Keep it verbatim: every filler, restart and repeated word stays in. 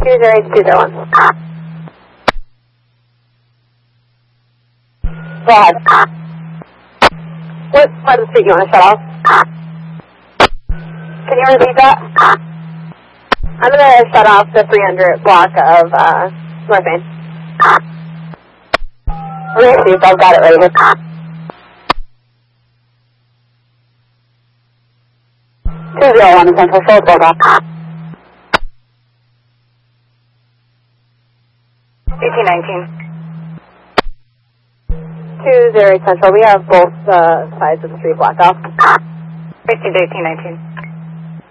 two zero eight two zero one. Go ahead. What part of the street you want to shut off? Can you repeat that? I'm going to shut off the three hundred block of uh, North Main. Let me see if I've got it right here. two zero one Central, full block off. eighteen nineteen. two zero eight Central, we have both uh, sides of the street blocked off. fifteen to eighteen nineteen.